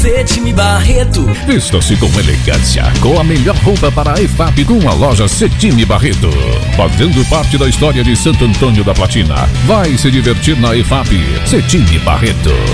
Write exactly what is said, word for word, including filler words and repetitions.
Cetime Barreto. Vista-se com elegância, com a melhor roupa para a E F A P com a loja Cetime Barreto. Fazendo parte da história de Santo Antônio da Platina. Vai se divertir na E F A P. Cetime Barreto.